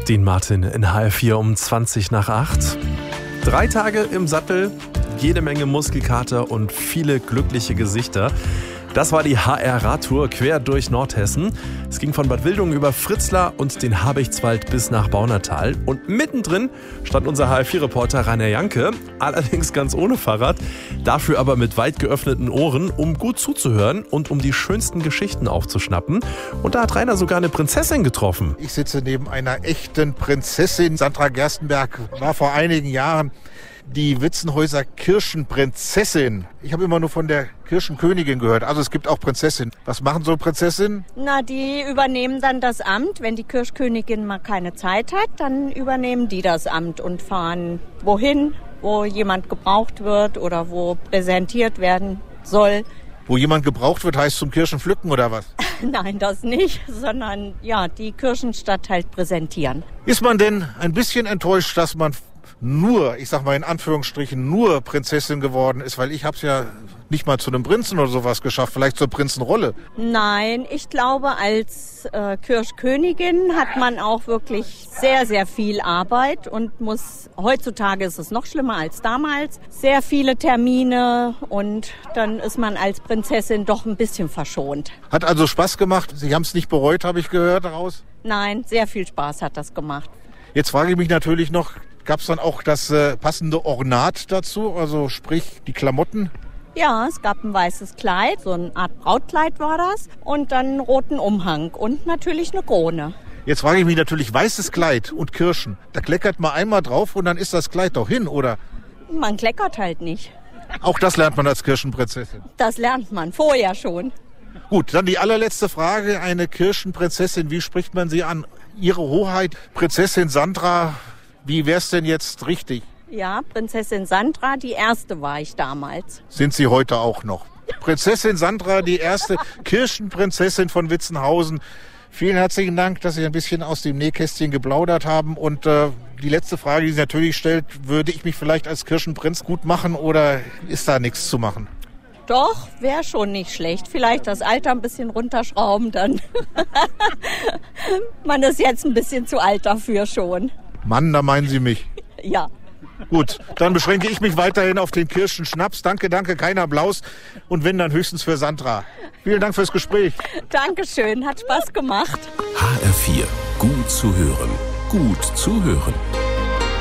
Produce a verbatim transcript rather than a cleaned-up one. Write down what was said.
Dean Martin in H R vier um zwanzig nach acht. Drei Tage im Sattel, jede Menge Muskelkater und viele glückliche Gesichter. Das war die H R-Radtour quer durch Nordhessen. Es ging von Bad Wildungen über Fritzlar und den Habichtswald bis nach Baunatal. Und mittendrin stand unser H R vier-Reporter Rainer Janke, allerdings ganz ohne Fahrrad, dafür aber mit weit geöffneten Ohren, um gut zuzuhören und um die schönsten Geschichten aufzuschnappen. Und da hat Rainer sogar eine Prinzessin getroffen. Ich sitze neben einer echten Prinzessin. Sandra Gerstenberg war vor einigen Jahren die Witzenhäuser Kirchenprinzessin. Ich habe immer nur von der Kirchenkönigin gehört. Also es gibt auch Prinzessinnen. Was machen so Prinzessinnen? Na, die übernehmen dann das Amt. Wenn die Kirchkönigin mal keine Zeit hat, dann übernehmen die das Amt und fahren wohin, wo jemand gebraucht wird oder wo präsentiert werden soll. Wo jemand gebraucht wird, heißt zum Kirchenpflücken oder was? Nein, das nicht, sondern ja, die Kirchenstadt halt präsentieren. Ist man denn ein bisschen enttäuscht, dass man nur, ich sag mal in Anführungsstrichen, nur Prinzessin geworden ist? Weil ich hab's ja nicht mal zu einem Prinzen oder sowas geschafft, vielleicht zur Prinzenrolle. Nein, ich glaube, als äh, Kirchkönigin hat man auch wirklich sehr, sehr viel Arbeit und muss, heutzutage ist es noch schlimmer als damals, sehr viele Termine und dann ist man als Prinzessin doch ein bisschen verschont. Hat also Spaß gemacht? Sie haben es nicht bereut, habe ich gehört daraus? Nein, sehr viel Spaß hat das gemacht. Jetzt frage ich mich natürlich noch, gab es dann auch das äh, passende Ornat dazu, also sprich die Klamotten? Ja, es gab ein weißes Kleid, so eine Art Brautkleid war das, und dann einen roten Umhang und natürlich eine Krone. Jetzt frage ich mich natürlich, weißes Kleid und Kirschen, da kleckert man einmal drauf und dann ist das Kleid doch hin, oder? Man kleckert halt nicht. Auch das lernt man als Kirchenprinzessin? Das lernt man vorher schon. Gut, dann die allerletzte Frage, eine Kirchenprinzessin, wie spricht man sie an? Ihre Hoheit, Prinzessin Sandra, wie wär's denn jetzt richtig? Ja, Prinzessin Sandra, die erste war ich damals. Sind Sie heute auch noch? Prinzessin Sandra, die erste Kirchenprinzessin von Witzenhausen. Vielen herzlichen Dank, dass Sie ein bisschen aus dem Nähkästchen geplaudert haben. Und äh, die letzte Frage, die Sie natürlich stellt, würde ich mich vielleicht als Kirchenprinz gut machen oder ist da nichts zu machen? Doch, wäre schon nicht schlecht. Vielleicht das Alter ein bisschen runterschrauben, dann. Man ist jetzt ein bisschen zu alt dafür schon. Mann, da meinen Sie mich. Ja. Gut, dann beschränke ich mich weiterhin auf den Kirschenschnaps. Danke, danke, kein Applaus. Und wenn, dann höchstens für Sandra. Vielen Dank fürs Gespräch. Dankeschön, hat Spaß gemacht. H R vier, gut zu hören, gut zu hören.